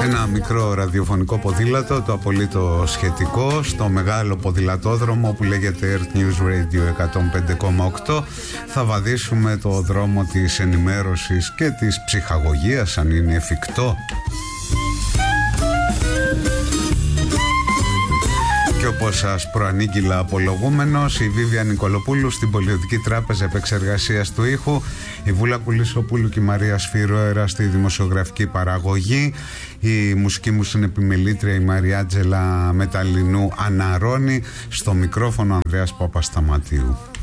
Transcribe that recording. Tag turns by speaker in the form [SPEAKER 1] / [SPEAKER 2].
[SPEAKER 1] Ένα μικρό ραδιοφωνικό ποδήλατο, το απολύτως σχετικό, στο μεγάλο ποδηλατόδρομο που λέγεται Earth News Radio 105,8. Θα βαδίσουμε το δρόμο της ενημέρωσης και της ψυχαγωγίας, αν είναι εφικτό. Και όπως σας προανήγγειλα απολογούμενος, η Βίβια Νικολοπούλου στην Πολιτική Τράπεζα Επεξεργασίας του Ήχου, η Βούλα Κουλισσοπούλου και η Μαρία Σφυρώερα στη δημοσιογραφική παραγωγή, η μουσική μου συνεπιμελήτρια η Μαριάτζελα Μεταλλινού αναρώνει, στο μικρόφωνο Ανδρέας Παπασταματίου.